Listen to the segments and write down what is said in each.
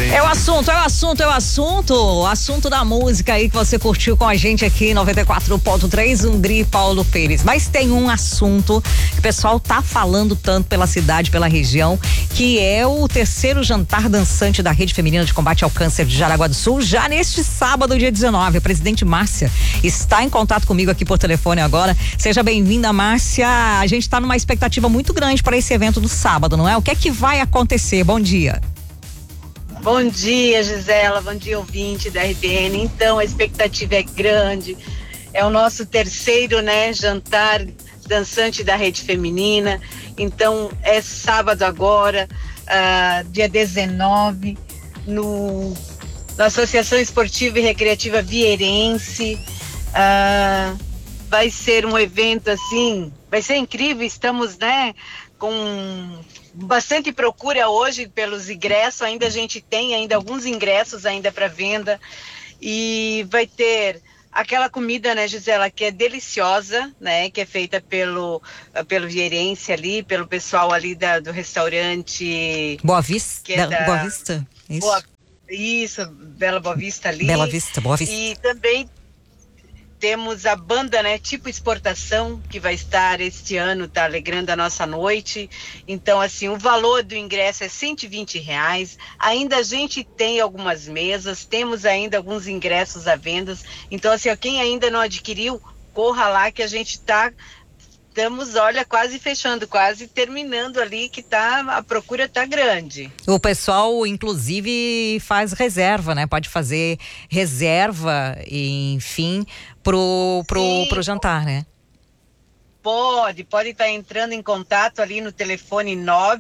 tem. É o assunto da música aí que você curtiu com a gente aqui em 94.3, Hungria e Paulo Pires. Mas tem um assunto que o pessoal tá falando tanto pela cidade, pela região, que é o terceiro jantar dançante da Rede Feminina de Combate ao Câncer de Jaraguá do Sul, já neste sábado, dia 19. A presidente Márcia está em contato comigo aqui por telefone agora. Seja bem-vinda, Márcia. A gente tá numa expectativa muito grande para esse evento do sábado, não é? O que é que vai acontecer? Bom dia. Bom dia, Gisela, bom dia, ouvinte da RBN. Então, a expectativa é grande, é o nosso terceiro, jantar dançante da Rede Feminina. Então, é sábado agora, dia 19, na Associação Esportiva e Recreativa Vieirense. Vai ser um evento, assim, vai ser incrível. Estamos, com bastante procura hoje pelos ingressos. A gente tem alguns ingressos ainda para venda, e vai ter aquela comida, Gisela, que é deliciosa, que é feita pelo vieirense ali, pelo pessoal ali do restaurante Boa Vista, Boa Vista, isso, Bela Boa Vista ali. Bela Vista, Boa Vista. E também temos a banda, Tipo Exportação, que vai estar este ano, tá alegrando a nossa noite. Então, assim, o valor do ingresso é R$120. Ainda a gente tem algumas mesas, temos ainda alguns ingressos à venda. Então, assim, quem ainda não adquiriu, corra lá que a gente estamos, quase fechando, quase terminando ali, que a procura tá grande. O pessoal, inclusive, faz reserva, Pode fazer reserva, enfim, pro jantar, Pode estar entrando em contato ali no telefone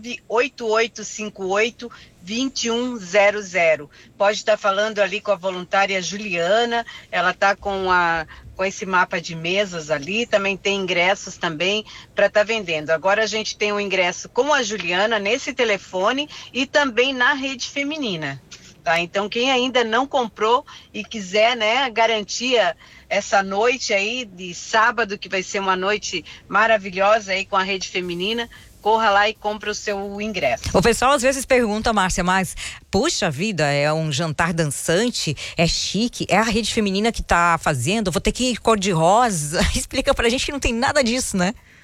98858-2100. Pode estar falando ali com a voluntária Juliana, ela está com esse mapa de mesas ali, também tem ingressos também para estar vendendo. Agora a gente tem um ingresso com a Juliana nesse telefone e também na Rede Feminina, tá? Então quem ainda não comprou e quiser, garantir essa noite aí de sábado, que vai ser uma noite maravilhosa aí com a Rede Feminina, corra lá e compra o seu ingresso. O pessoal às vezes pergunta, Márcia, mas puxa vida, é um jantar dançante, é chique, é a Rede Feminina que tá fazendo, vou ter que ir cor-de-rosa. Explica pra gente que não tem nada disso,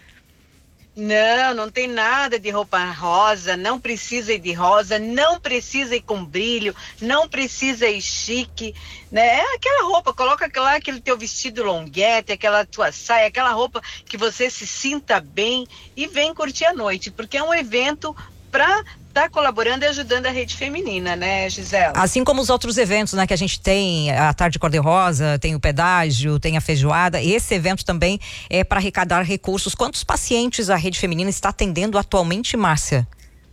Não tem nada de roupa rosa, não precisa ir de rosa, não precisa ir com brilho, não precisa ir chique, É aquela roupa, coloca lá aquele teu vestido longuete, aquela tua saia, aquela roupa que você se sinta bem e vem curtir a noite, porque é um evento para estar colaborando e ajudando a Rede Feminina, Gisela? Assim como os outros eventos, que a gente tem, a Tarde Cor-de-Rosa, tem o pedágio, tem a feijoada, esse evento também é para arrecadar recursos. Quantos pacientes a Rede Feminina está atendendo atualmente, Márcia?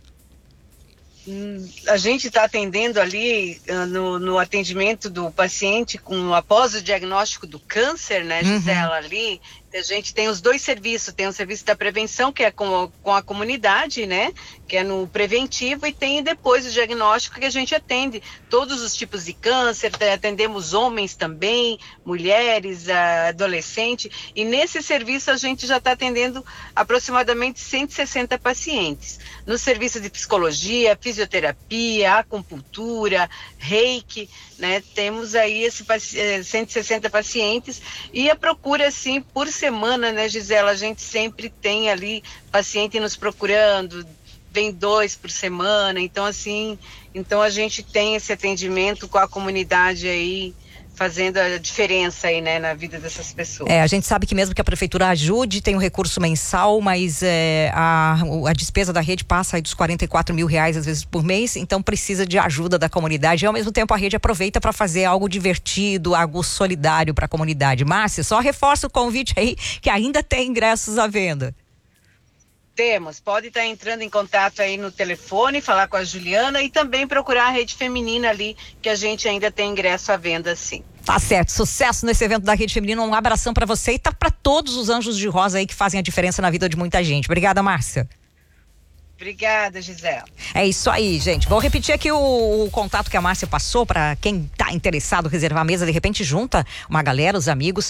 A gente está atendendo ali no atendimento do paciente após o diagnóstico do câncer, Gisela, ali. A gente tem os dois serviços, tem o serviço da prevenção, que é com a comunidade, que é no preventivo, e tem depois o diagnóstico, que a gente atende todos os tipos de câncer, atendemos homens também, mulheres, adolescentes, e nesse serviço a gente já está atendendo aproximadamente 160 pacientes. No serviço de psicologia, fisioterapia, acupuntura, reiki, temos aí esses 160 pacientes, e a procura, assim, por semana, Gisela, a gente sempre tem ali paciente nos procurando, vem 2 por semana, então a gente tem esse atendimento com a comunidade aí, fazendo a diferença aí, na vida dessas pessoas. A gente sabe que mesmo que a prefeitura ajude, tem um recurso mensal, mas a despesa da rede passa aí dos R$44 mil às vezes por mês, então precisa de ajuda da comunidade, e ao mesmo tempo a rede aproveita para fazer algo divertido, algo solidário para a comunidade. Márcia, só reforça o convite aí, que ainda tem ingressos à venda. Temos, pode estar entrando em contato aí no telefone, falar com a Juliana e também procurar a Rede Feminina ali, que a gente ainda tem ingresso à venda, sim. Tá certo, sucesso nesse evento da Rede Feminina, um abração para você e para todos os anjos de rosa aí que fazem a diferença na vida de muita gente. Obrigada, Márcia. Obrigada, Gisela. É isso aí, gente. Vou repetir aqui o contato que a Márcia passou para quem tá interessado reservar a mesa. De repente junta uma galera, os amigos,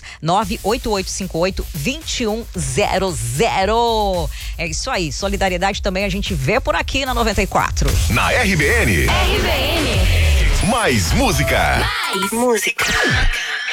98858-2100. É isso aí. Solidariedade também a gente vê por aqui na 94. Na RBN. Mais música. Mais música.